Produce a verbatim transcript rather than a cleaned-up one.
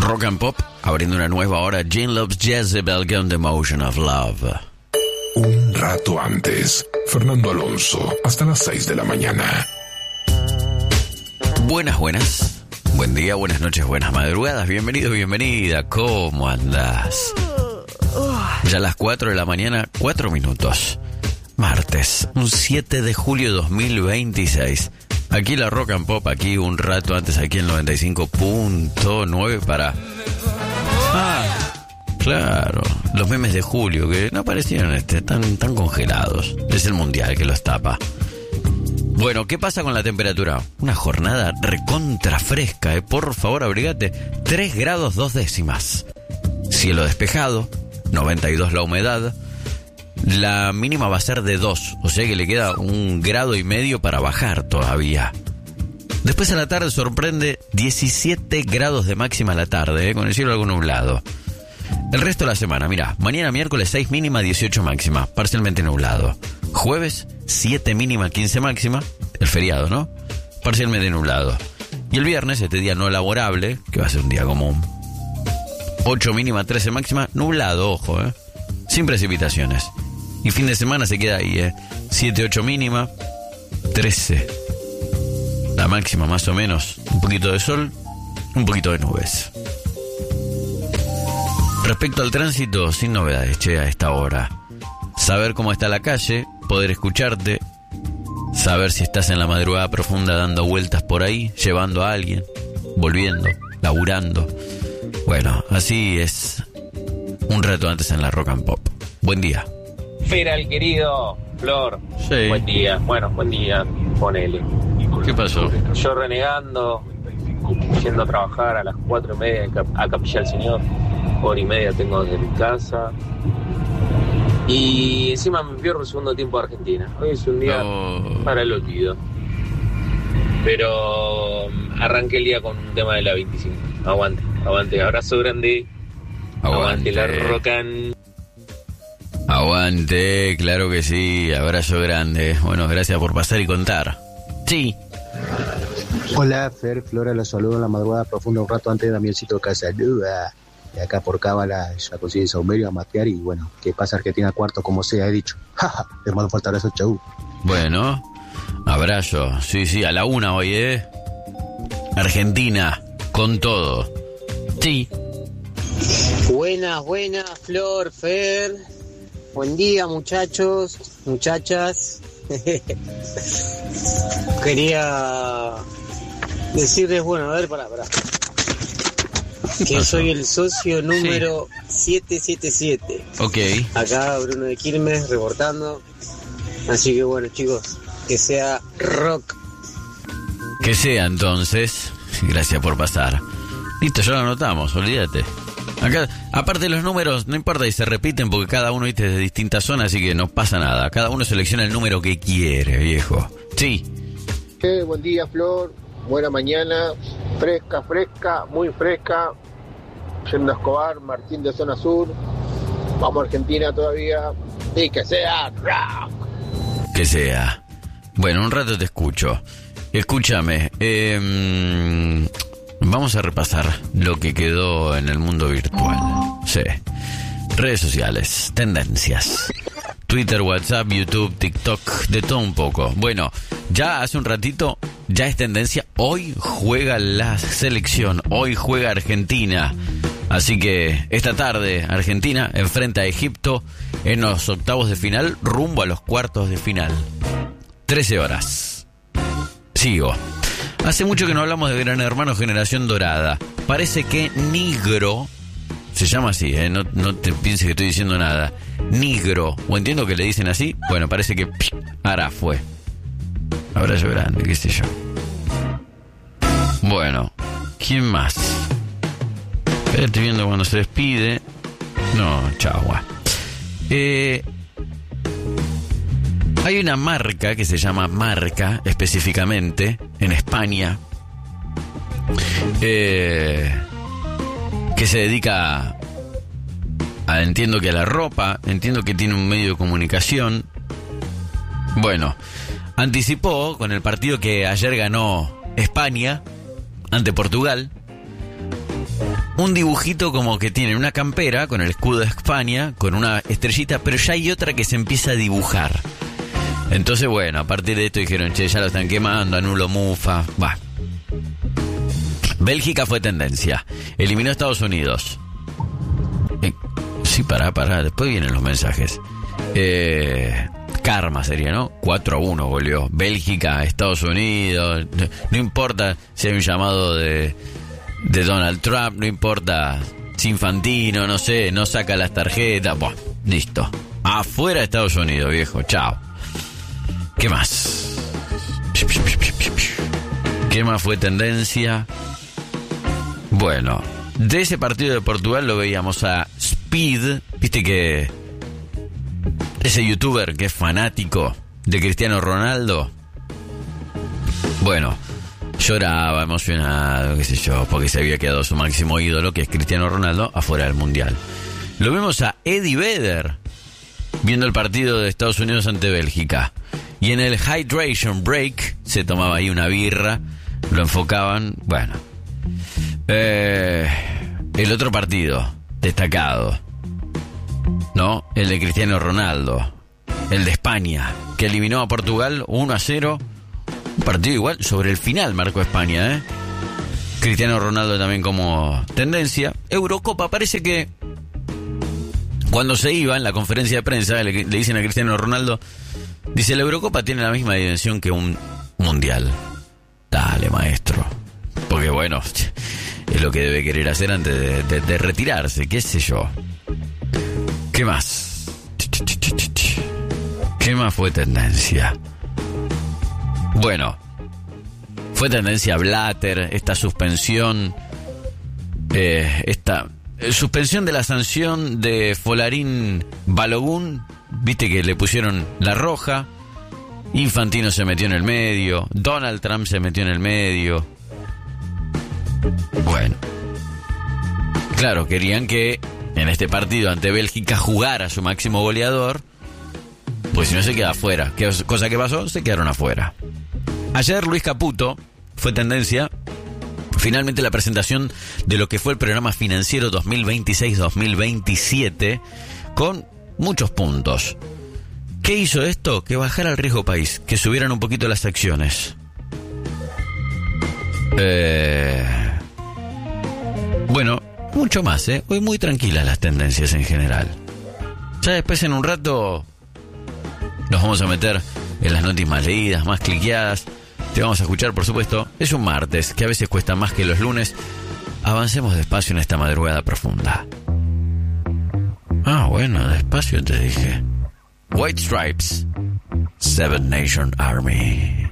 Rock and Pop, abriendo una nueva hora. Gene Loves Jezebel con The Motion of Love. Un rato antes, Fernando Alonso, hasta las seis de la mañana. Buenas, buenas. Buen día, buenas noches, buenas madrugadas. Bienvenido, bienvenida. ¿Cómo andás? Ya a las cuatro de la mañana, cuatro minutos. Martes, un siete de julio de dos mil veintiséis. Aquí la Rock and Pop, aquí un rato antes, aquí en noventa y cinco punto nueve para... Ah, claro, los memes de julio que no aparecieron este, tan, tan congelados. Es el mundial que los tapa. Bueno, ¿qué pasa con la temperatura? Una jornada recontra fresca, ¿eh? Por favor, abrigate. tres grados dos décimas. Cielo despejado, noventa y dos la humedad. La mínima va a ser de dos, o sea que le queda un grado y medio para bajar todavía. Después a la tarde sorprende diecisiete grados de máxima a la tarde, ¿eh? Con el cielo algo nublado. El resto de la semana, mira, mañana miércoles seis mínima, dieciocho máxima, parcialmente nublado. Jueves siete mínima, quince máxima, el feriado, ¿no? Parcialmente nublado. Y el viernes, este día no laborable, que va a ser un día común. ocho mínima, trece máxima, nublado, ojo, ¿eh? Sin precipitaciones. Y fin de semana se queda ahí, ¿eh? siete, ocho mínima, trece la máxima más o menos. Un poquito de sol, un poquito de nubes. Respecto al tránsito, sin novedades, che, a esta hora. Saber cómo está la calle, poder escucharte, saber si estás en la madrugada profunda dando vueltas por ahí, llevando a alguien, volviendo, laburando. Bueno, así es un rato antes en la Rock and Pop. Buen día. Feral, querido, Flor. Sí. Buen día. Bueno, buen día, ponele. ¿Qué pasó? Yo renegando, yendo a trabajar a las cuatro y media a Capilla del Señor. Hora y media tengo desde mi casa. Y encima me pierdo el segundo tiempo de Argentina. Hoy es un día no. para el olvido. Pero arranqué el día con un tema de la veinticinco. Aguante, aguante. Abrazo grande. Aguante, aguante la rocan. Aguante, claro que sí. Abrazo grande. Bueno, gracias por pasar y contar. Sí. Hola, Fer, Flora, los saludo en la madrugada profunda un rato antes de Damiancito Casaluda. Y acá por Cábala ya consigue Saumerio a matear y bueno, que pasa Argentina cuarto como sea, he dicho. Jaja, te mando un fuerte abrazo, chau. Bueno, abrazo. Sí, sí, a la una hoy, ¿eh? Argentina, con todo. Sí. Buenas, buenas, Flor, Fer. Buen día, muchachos, muchachas. Quería decirles, bueno, a ver, pará, pará. Que soy el socio número sí. siete siete siete. Ok. Acá Bruno de Quilmes reportando. Así que bueno, chicos, que sea rock. Que sea entonces. Gracias por pasar. Listo, ya lo anotamos, olvídate. Acá, aparte de los números, no importa si se repiten porque cada uno viste de distintas zonas, así que no pasa nada. Cada uno selecciona el número que quiere, viejo. Sí. Eh, buen día, Flor. Buena mañana. Fresca, fresca, muy fresca. Yendo a Escobar, Martín de Zona Sur. Vamos a Argentina todavía. Y que sea rock. Que sea. Bueno, un rato te escucho. Escúchame. Eh, vamos a repasar lo que quedó en el mundo virtual. Sí. Redes sociales, tendencias. Twitter, WhatsApp, YouTube, TikTok, de todo un poco. Bueno, ya hace un ratito, ya es tendencia. Hoy juega la selección, hoy juega Argentina. Así que esta tarde Argentina enfrenta a Egipto en los octavos de final, rumbo a los cuartos de final. trece horas. Sigo. Hace mucho que no hablamos de Gran Hermano Generación Dorada. Parece que Nigro... Se llama así, ¿eh? No, no te pienses que estoy diciendo nada. Nigro. O entiendo que le dicen así. Bueno, parece que... Ahora fue. Abrazo grande, qué sé yo. Bueno. ¿Quién más? Estoy viendo cuando se despide. No, chagua. Eh... Hay una marca que se llama Marca, específicamente, en España. Eh... que se dedica a, a, entiendo que a la ropa, entiendo que tiene un medio de comunicación. Bueno, anticipó con el partido que ayer ganó España ante Portugal, un dibujito como que tiene una campera con el escudo de España, con una estrellita, pero ya hay otra que se empieza a dibujar. Entonces, bueno, a partir de esto dijeron, che, ya lo están quemando, anulo Mufa, va. Bélgica fue tendencia, eliminó a Estados Unidos. Eh, sí, pará, pará, después vienen los mensajes. Eh... Karma sería, ¿no? cuatro a uno volvió. Bélgica, Estados Unidos. No, no importa si hay un llamado de, de Donald Trump, no importa si Infantino, no sé, no saca las tarjetas. Buah, listo. Afuera Estados Unidos, viejo. Chao. ¿Qué más? ¿Qué más fue tendencia? Bueno, de ese partido de Portugal lo veíamos a Speed. Viste que ese youtuber que es fanático de Cristiano Ronaldo, bueno, lloraba emocionado, qué sé yo, porque se había quedado su máximo ídolo, que es Cristiano Ronaldo, afuera del Mundial. Lo vimos a Eddie Vedder viendo el partido de Estados Unidos ante Bélgica. Y en el hydration break se tomaba ahí una birra, lo enfocaban, bueno. Eh, el otro partido destacado, ¿no? El de Cristiano Ronaldo, el de España, que eliminó a Portugal uno a cero. Un partido igual, sobre el final marcó España, ¿eh? Cristiano Ronaldo también como tendencia. Eurocopa, parece que cuando se iba en la conferencia de prensa, le, le dicen a Cristiano Ronaldo, dice, la Eurocopa tiene la misma dimensión que un mundial. Dale, maestro. Porque bueno, es lo que debe querer hacer antes de, de, de retirarse, qué sé yo. ¿Qué más? ¿Qué más fue tendencia? Bueno, fue tendencia Blatter, esta suspensión, eh, esta eh, suspensión de la sanción de Folarín Balogun, viste que le pusieron la roja, Infantino se metió en el medio, Donald Trump se metió en el medio. Bueno, claro, querían que en este partido ante Bélgica jugara su máximo goleador, pues si no se queda afuera. ¿Qué cosa que pasó? Se quedaron afuera. Ayer Luis Caputo fue tendencia. Finalmente la presentación de lo que fue el programa financiero dos mil veintiséis dos mil veintisiete con muchos puntos. ¿Qué hizo esto? Que bajara el riesgo país, que subieran un poquito las acciones. Eh... Bueno, mucho más, ¿eh? Hoy muy tranquilas las tendencias en general. Ya después en un rato nos vamos a meter en las noticias más leídas, más cliqueadas. Te vamos a escuchar, por supuesto. Es un martes, que a veces cuesta más que los lunes. Avancemos despacio en esta madrugada profunda. Ah, bueno, despacio te dije. White Stripes, Seven Nation Army.